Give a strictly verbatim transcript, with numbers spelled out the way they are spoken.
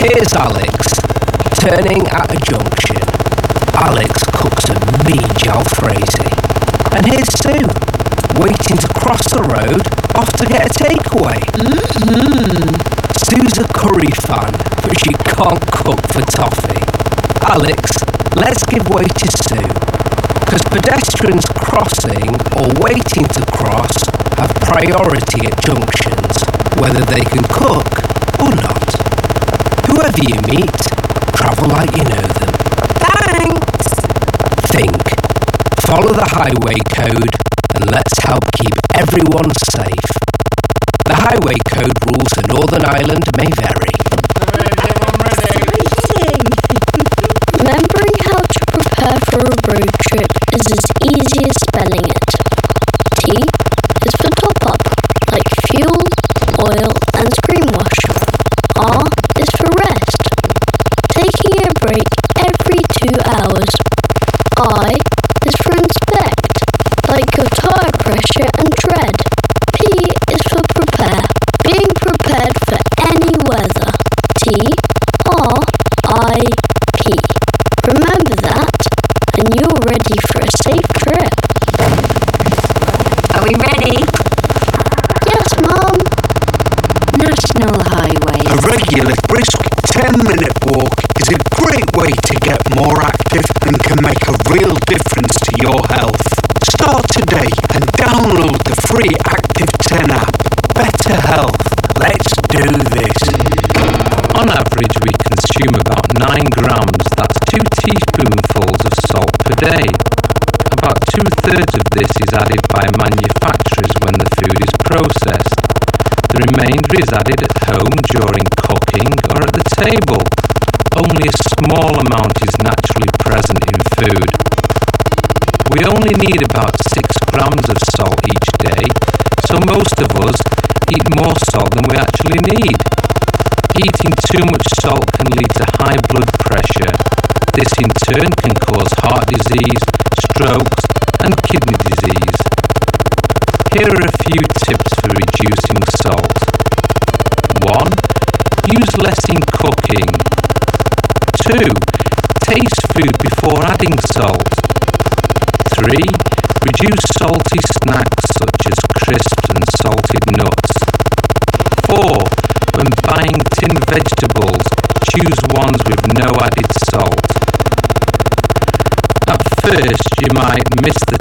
Here's Alex, turning at a junction. Alex cooks a mean jalfrezi. And here's Sue, waiting to cross the road, off to get a takeaway. Mm-hmm. Sue's a curry fan, but she can't cook for toffee. Alex, let's give way to Sue, because pedestrians crossing or waiting to cross have priority at junctions, whether they can cook or not. Whoever you meet, travel like you know them. Thanks. Think. Follow the highway code and let's help keep everyone safe. The highway code rules for Northern Ireland may vary. Exciting. Remembering how to prepare for a road trip is as easy as spelling it. T is for top up, like fuel, oil and screen wash. R is for rest, taking a break every two hours. I is for inspect, like your tire pressure and tread. P is for prepare, being prepared for any weather. T R I P. Remember that, and you're ready for a safe trip. Are we ready? Yes, Mum. National Highway. A regular brisk ten minute walk is a great way to get more active and can make a real difference to your health. Start today and download the free Active ten app. Better health. Let's do this. On average, we consume about nine grams, that's two teaspoonfuls of salt per day. About two-thirds of this is added by manufacturers when the food is processed. The remainder is added at home during cooking or at the table. Only a small amount is naturally present in food. We only need about six grams of salt each day, so most of us eat more salt than we actually need. Eating too much salt can lead to high blood pressure. This in turn can cause heart disease, strokes and kidney disease. Here are a few tips for reducing salt. one. Use less in cooking. two. Taste food before adding salt. three. Reduce salty snacks such as crisps and salted nuts. four. When buying tinned vegetables, choose ones with no added salt. At first, you might miss the